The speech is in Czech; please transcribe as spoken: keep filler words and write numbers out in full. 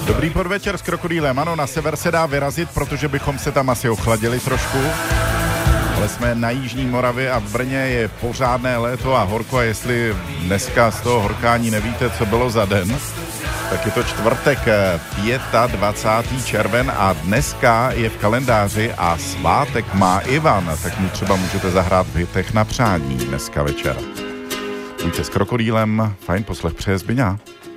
Dobrý podvečer s Krokodýlem. Ano, na sever se dá vyrazit, protože bychom se tam asi ochladili trošku. Ale jsme na Jižní Moravě a v Brně je pořádné léto a horko, a jestli dneska z toho horkání nevíte, co bylo za den, tak je to čtvrtek, dvacátého pátého červen, a dneska je v kalendáři a svátek má Ivan, tak mu třeba můžete zahrát v hitech na přání dneska večer. Buďte s Krokodýlem, fajn poslech přeje Zbyňa.